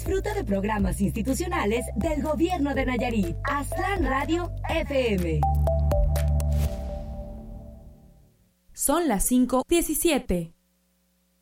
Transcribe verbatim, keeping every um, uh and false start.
Disfruta de programas institucionales del Gobierno de Nayarit. Aztlán Radio F M. Son las cinco diecisiete.